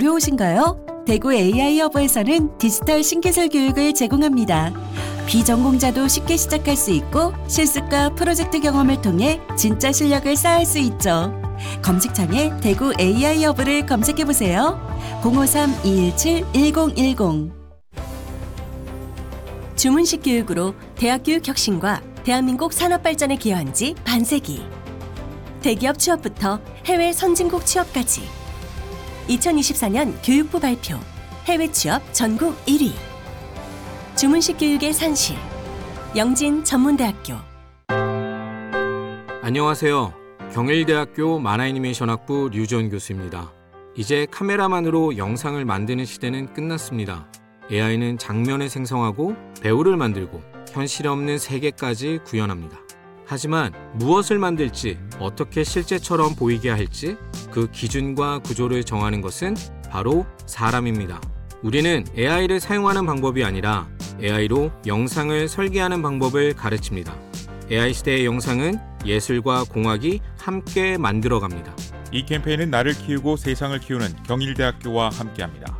어려우신가요? 대구 AI허브에서는 디지털 신기술 교육을 제공합니다. 비전공자도 쉽게 시작할 수 있고 실습과 프로젝트 경험을 통해 진짜 실력을 쌓을 수 있죠. 검색창에 대구 AI허브를 검색해보세요. 053-217-1010 주문식 교육으로 대학 교육 혁신과 대한민국 산업 발전에 기여한 지 반세기. 대기업 취업부터 해외 선진국 취업까지. 2024년 교육부 발표 해외 취업 전국 1위. 주문식 교육의 산실 영진 전문대학교. 안녕하세요. 경일대학교 만화애니메이션학부 류지원 교수입니다. 이제 카메라만으로 영상을 만드는 시대는 끝났습니다. AI는 장면을 생성하고 배우를 만들고 현실 없는 세계까지 구현합니다. 하지만 무엇을 만들지, 어떻게 실제처럼 보이게 할지 그 기준과 구조를 정하는 것은 바로 사람입니다. 우리는 AI를 사용하는 방법이 아니라 AI로 영상을 설계하는 방법을 가르칩니다. AI 시대의 영상은 예술과 공학이 함께 만들어갑니다. 이 캠페인은 나를 키우고 세상을 키우는 경일대학교와 함께합니다.